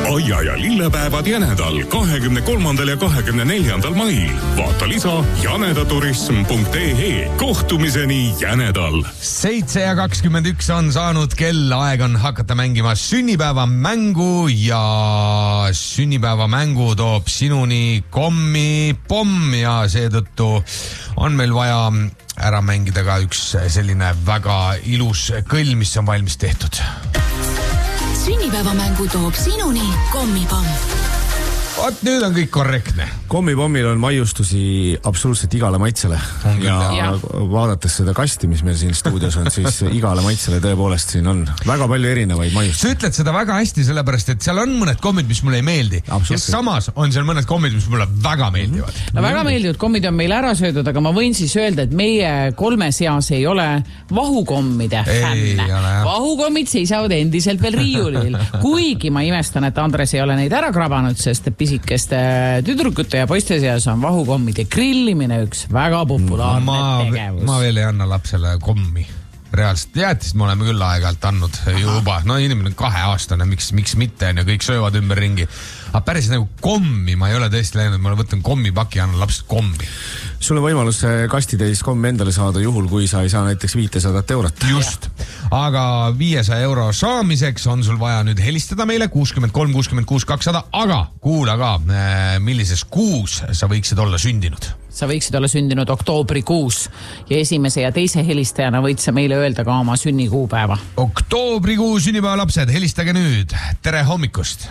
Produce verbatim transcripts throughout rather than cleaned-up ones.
aia- ja lillepäevad Jänedal kahekümne kolmandal ja kahekümne neljandal mail. Vaata lisa janedaturism punkt ee. Kohtumiseni Jänedal. seitse ja kakskümmend üks on saanud kell, aeg on hakata mängima sünnipäevamängu ja sünnipäevamängu toob sinuni kommi pomm ja seetõttu on meil vaja ära mängida ka üks selline väga ilus kõll, mis on valmis tehtud. Sünnipäevamängu toob sinuni kommipomm. Oot, nüüd on kõik korrektne. Kommipommil on maiustusi absoluutselt igale maitsele. Ja, ja vaadates seda kasti, mis meil siin stuudios on, siis igale maitsele tõepoolest siin on väga palju erinevaid maiustusi. Sa ütled seda väga hästi, sellepärast, et seal on mõned kommid, mis mulle ei meeldi. Ja samas on seal mõned kommid, mis mulle väga meeldivad. No, väga meeldivad kommid on meil ära söödud, aga ma võin siis öelda, et meie kolme seas ei ole vahukommide fänne. Vahukommid seisavad endiselt veel riiulil. Kuigi ma imestan, et Andres ei ole neid ära krabanud, sest pisikeste tüdrukute ja poiste seas on vahukommide grillimine üks väga populaarne ma, tegevus. Ma veel ei anna lapsele kommi. Reaalselt jäätist me oleme küll aeg-ajalt andnud juba. No inimene on kaheaastane, miks, miks mitte on ja kõik söövad ümber ringi. Aga päris nagu kommi ma ei ole tõesti läinud, ma võtan kommipaki ja annan lapsed kommi. Sul on võimalus kastitäis kommi endale saada juhul, kui sa ei saa näiteks viitesadat eurot. Just. Aga viiesaja euro saamiseks on sul vaja nüüd helistada meile kuuskümmend kolm kuuskümmend kuus kakssada, aga kuula ka, millises kuus sa võiksid olla sündinud. Sa võiksid olla sündinud oktoobrikuus ja esimese ja teise helistajana võid sa meile öelda ka oma sünnikuupäeva. Oktoobrikuu sünnipäeva lapsed, helistage nüüd. Tere hommikust.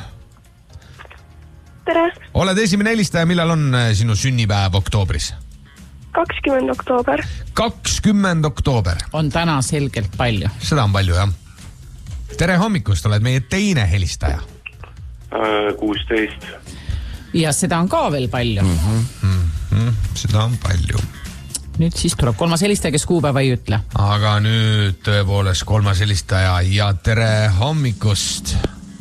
Tere. Oled esimene helistaja, millal on sinu sünnipäev oktoobris? kakskümmend oktoober. kakskümmend oktoober. On täna selgelt palju. Seda on palju, jah. Tere hommikust, oled meie teine helistaja. kuusteist. Ja seda on ka veel palju. Mm-hmm. Mm-hmm. Seda on palju. Nüüd siis tuleb kolmas helistaja, kes kuupäeva ei ütle. Aga nüüd tõepoolest kolmas helistaja ja tere hommikust.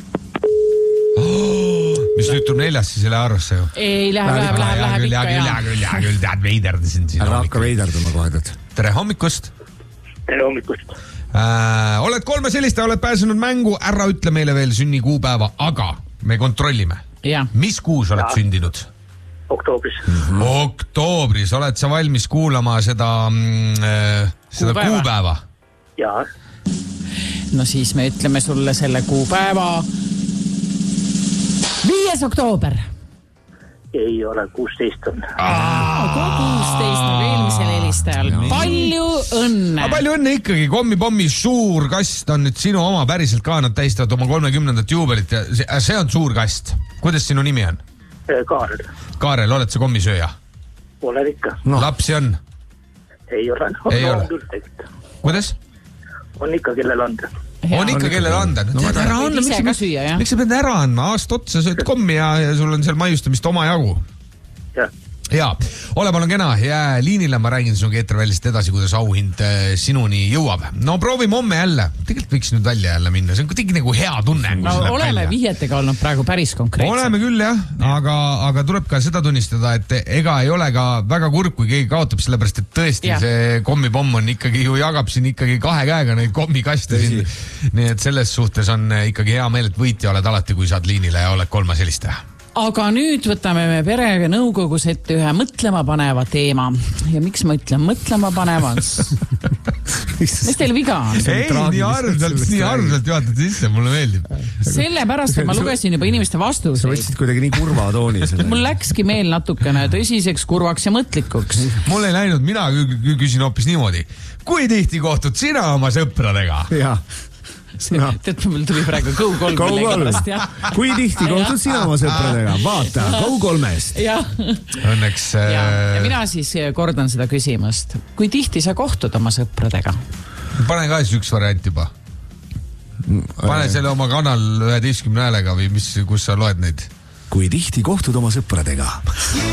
Oh, mis nüüd tuleb neljas siis selle arvesse ju? Ei, läheb, läheb, läheb, läheb ikka ja. Hea küll, hea küll, tead veiderdasin siin. Ära hakka veiderdama kohedat. Tere hommikust. Tere hommikust. Äh, oled kolmes helistaja, oled pääsenud mängu, ära ütle meile veel sünnikuupäeva, aga me kontrollime. Ja. Mis kuus oled ja. Sündinud? Oktoobris. Mm-hmm. Oktoobris. Oled sa valmis kuulama seda, mm, seda kuupäeva? kuupäeva? Jaa. No siis me ütleme sulle selle kuupäeva. Viies oktoober. Ei ole, kuusteist on. Aga kuusteist nagu eelmisel helistajal. No. Palju õnne. Aga palju õnne ikkagi. Kommipommi suur kast on nüüd sinu oma päriselt ka. Nad tähistavad oma kolmekümnendat juubelit ja see, see on suur kast. Kuidas sinu nimi on? Kaarel. Kaarel, oled sa kommisööja? Olen ikka. No. Lapsi on? Ei ole. Ei no, ole. Kuidas? On ikka kellel anda. Hea, on ikka kellel anda. No, tead, ära anda. Miks, miks, süüa, miks sa pead ära andma? Aasta otsa sööd kommi ja, ja sul on seal maiustamist oma jagu. Jah. Jaa, ole palun kena, jää liinile, ma räägin sinuga eetervälist edasi, kuidas auhind sinuni jõuab. No proovime homme jälle, tegelikult võiks nüüd välja jälle minna, see on kuidagi nagu hea tunne. No oleme vihjetega olnud praegu päris konkreetselt. Oleme küll jah, aga, aga tuleb ka seda tunnistada, et ega ei ole ka väga kurb, kui keegi kaotab, sellepärast et tõesti ja. See kommipomm on ikkagi ju jagab siin ikkagi kahe käega neid kommikaste siin. Nii et selles suhtes on ikkagi hea meel, et võitja oled alati, kui saad liinile ja oled kolmas helistaja. Aga nüüd võtame me perega nõukogus ette ühe mõtlema paneva teema. Ja miks ma ütlen mõtlema panevad? Mis teil viga on? Ei, nii arvselt, nii arvselt juhatad sisse, mulle meeldib. Sellepärast, et ma lugesin juba inimeste vastuseid. Sa võtsid kuidagi nii kurva tooni. Mul läkski meel natukene tõsiseks, kurvaks ja mõtlikuks. Mul ei läinud, mina küsin hoopis niimoodi. Kui tihti kohtud sina oma sõpradega? Jah. No. Tead, mul tuli praegu Go kolm. Go kolm. Kui tihti kohtud sina oma sõpradega? Vaata, Go kolmest. Ja. Õnneks... Ja, ja mina siis kordan seda küsimust. Kui tihti sa kohtud oma sõpradega? Pane ka siis üks variant juba. Pane selle oma kanal üheteistkümne häälega või mis, kus sa loed neid? Kui tihti kohtud oma sõpradega?